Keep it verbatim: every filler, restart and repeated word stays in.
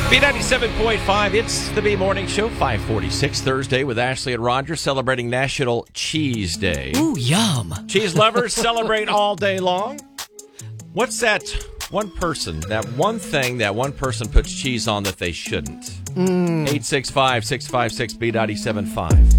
B ninety-seven point five, it's the B Morning Show, five forty-six, Thursday with Ashley and Roger, celebrating National Cheese Day. Ooh, yum. Cheese lovers celebrate all day long. What's that one person, that one thing that one person puts cheese on that they shouldn't? Mm. eight six five, six five six, B nine seven five.